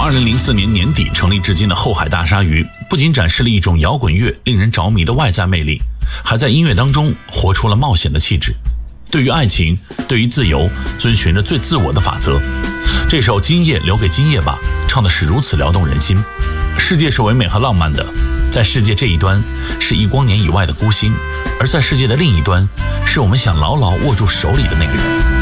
2004年年底成立至今的后海大鲨鱼，不仅展示了一种摇滚乐令人着迷的外在魅力，还在音乐当中活出了冒险的气质。对于爱情，对于自由，遵循着最自我的法则。这首《今夜留给今夜吧》唱的是如此撩动人心。世界是唯美和浪漫的，在世界这一端是1光年以外的孤星，而在世界的另一端是我们想牢牢握住手里的那个人。